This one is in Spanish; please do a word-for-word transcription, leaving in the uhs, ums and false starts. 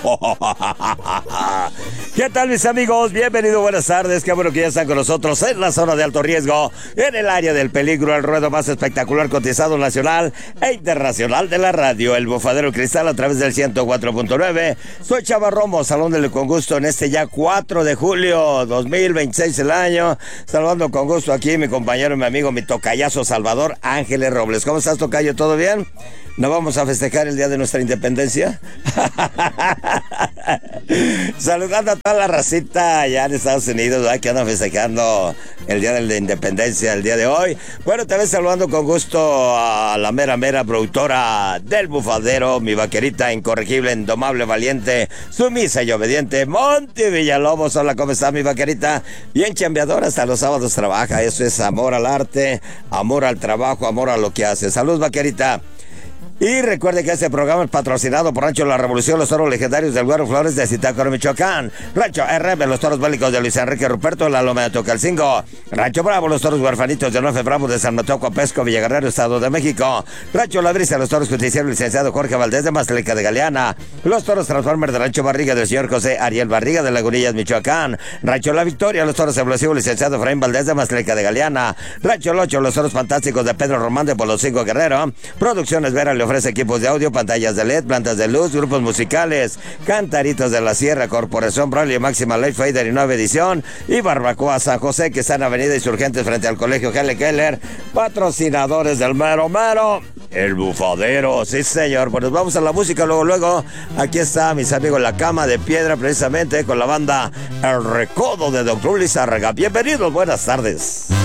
¿Qué tal, mis amigos? Bienvenidos, buenas tardes. Qué bueno que ya están con nosotros en la zona de alto riesgo, en el área del peligro, el ruedo más espectacular cotizado nacional e internacional de la radio, el Bufadero Cristal a través del ciento cuatro punto nueve. Soy Chava Romo, saludándole con gusto en este ya cuatro de julio dos mil veintiséis el año. Saludando con gusto aquí mi compañero, mi amigo, mi tocayazo Salvador Ángeles Robles. ¿Cómo estás, tocayo? ¿Todo bien? ¿No vamos a festejar el día de nuestra independencia? Saludando a toda la racita allá en Estados Unidos, ¿verdad? Que andan festejando el día de la independencia el día de hoy. Bueno, también saludando con gusto a la mera mera productora del Bufadero, mi vaquerita incorregible, indomable, valiente, sumisa y obediente, Monty Villalobos. Hola, ¿cómo está mi vaquerita? Bien chambeadora, hasta los sábados trabaja. Eso es amor al arte, amor al trabajo, amor a lo que hace. Salud, vaquerita. Y recuerde que este programa es patrocinado por Rancho La Revolución, los toros legendarios del Güero Flores de Zitácuaro, Michoacán. Rancho R M, los toros bélicos de Luis Enrique Ruperto, la Loma de Tocalcingo. Rancho Bravo, los toros huerfanitos de Nueve Bravo de San Mateo, Pesco, Villaguerrero, Estado de México. Rancho La Brisa, los toros justicieros, licenciado Jorge Valdés de Maztleca de Galeana. Los toros Transformers de Rancho Barriga del señor José Ariel Barriga de Lagunillas, Michoacán. Rancho La Victoria, los toros evolutivos, licenciado Efraín Valdés de Maztleca de Galeana. Rancho El Ocho, los toros fantásticos de Pedro Román de Poloscinco Guerrero. Producciones Vera le ofrece equipos de audio, pantallas de L E D, plantas de luz, grupos musicales, Cantaritos de la Sierra, Corporación Braille, Máxima Light Fader y nueva edición, y Barbacoa San José, que está en Avenida Insurgentes frente al Colegio Helle Keller, patrocinadores del mero mero, el Bufadero. Sí, señor. Pues nos vamos a la música luego, luego. Aquí está, mis amigos, La Cama de Piedra, precisamente con la banda El Recodo de Doctor Lizárraga. Bienvenidos, buenas tardes.